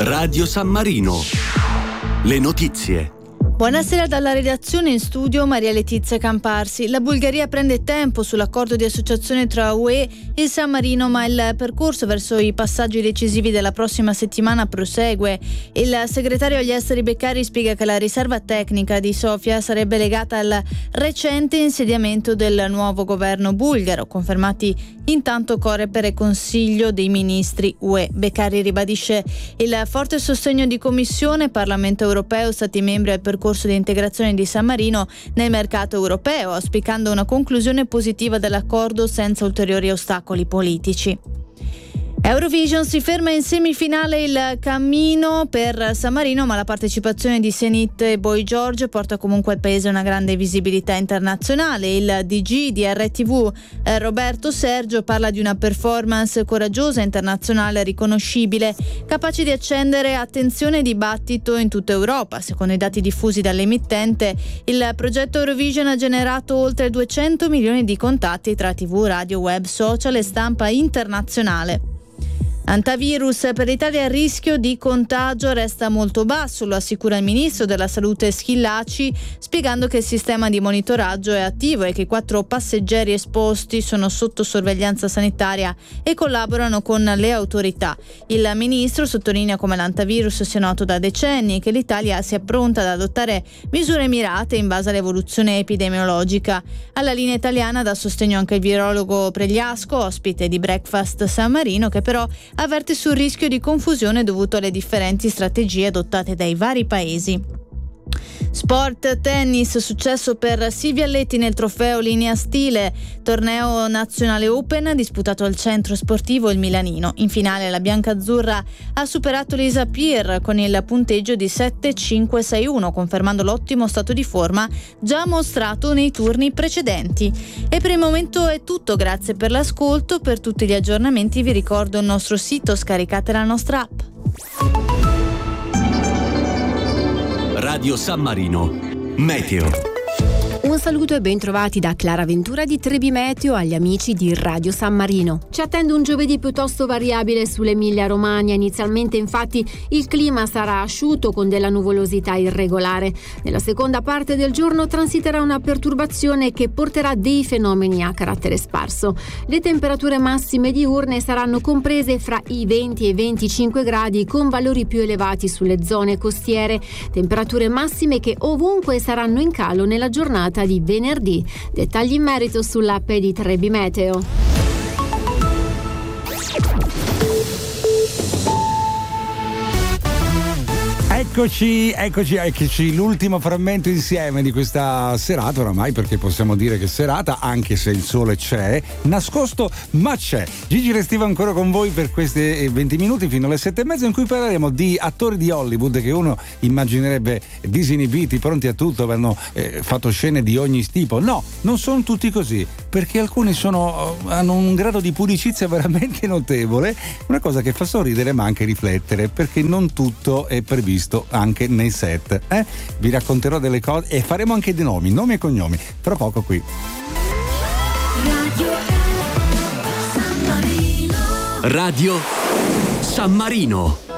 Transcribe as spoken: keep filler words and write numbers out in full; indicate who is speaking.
Speaker 1: Radio San Marino. Le notizie.
Speaker 2: Buonasera dalla redazione, in studio Maria Letizia Camparsi. La Bulgaria prende tempo sull'accordo di associazione tra U E e San Marino, ma il percorso verso i passaggi decisivi della prossima settimana prosegue. Il segretario agli esteri Beccari spiega che la riserva tecnica di Sofia sarebbe legata al recente insediamento del nuovo governo bulgaro, confermati intanto Coreper e Consiglio dei Ministri U E. Beccari ribadisce il forte sostegno di Commissione, Parlamento europeo, Stati membri al percorso di integrazione di San Marino nel mercato europeo, auspicando una conclusione positiva dell'accordo senza ulteriori ostacoli politici. Eurovision, si ferma in semifinale il cammino per San Marino, ma la partecipazione di Zenith e Boy George porta comunque al paese una grande visibilità internazionale. Il D G di R T V eh, Roberto Sergio parla di una performance coraggiosa, internazionale, riconoscibile, capace di accendere attenzione e dibattito in tutta Europa. Secondo i dati diffusi dall'emittente, il progetto Eurovision ha generato oltre duecento milioni di contatti tra tivù, radio, web, social e stampa internazionale. Antivirus, per l'Italia il rischio di contagio resta molto basso, lo assicura il ministro della Salute Schillaci, spiegando che il sistema di monitoraggio è attivo e che i quattro passeggeri esposti sono sotto sorveglianza sanitaria e collaborano con le autorità. Il ministro sottolinea come l'antivirus sia noto da decenni e che l'Italia sia pronta ad adottare misure mirate in base all'evoluzione epidemiologica. Alla linea italiana dà sostegno anche il virologo Pregliasco, ospite di Breakfast San Marino, che però avverte sul rischio di confusione dovuto alle differenti strategie adottate dai vari paesi. Sport, tennis, successo per Silvia Alletti nel trofeo Linea Stile, torneo nazionale Open disputato al centro sportivo Il Milanino. In finale la biancazzurra ha superato Lisa Pier con il punteggio di sette cinque sei uno, confermando l'ottimo stato di forma già mostrato nei turni precedenti. E per il momento è tutto, grazie per l'ascolto. Per tutti gli aggiornamenti vi ricordo il nostro sito, scaricate la nostra app.
Speaker 1: Radio San Marino. Meteo.
Speaker 3: Un saluto e ben trovati da Clara Ventura di Trebi Meteo agli amici di Radio San Marino. Ci attende un giovedì piuttosto variabile sull'Emilia Romagna. Inizialmente infatti il clima sarà asciutto con della nuvolosità irregolare. Nella seconda parte del giorno transiterà una perturbazione che porterà dei fenomeni a carattere sparso. Le temperature massime diurne saranno comprese fra i venti e i venticinque gradi, con valori più elevati sulle zone costiere. Temperature massime che ovunque saranno in calo nella giornata di venerdì. Dettagli in merito sull'app di Trebi Meteo.
Speaker 4: Eccoci, eccoci, eccoci, l'ultimo frammento insieme di questa serata, oramai, perché possiamo dire che serata, anche se il sole c'è, nascosto ma c'è. Gigi Restiva ancora con voi per questi venti minuti fino alle sette e mezza, in cui parleremo di attori di Hollywood che uno immaginerebbe disinibiti, pronti a tutto, avranno eh, fatto scene di ogni tipo. No, non sono tutti così, perché alcuni sono, hanno un grado di pudicizia veramente notevole, una cosa che fa sorridere ma anche riflettere, perché non tutto è previsto anche nei set. Eh? Vi racconterò delle cose e faremo anche dei nomi, nomi e cognomi, fra poco qui.
Speaker 1: Radio San Marino. Radio San Marino.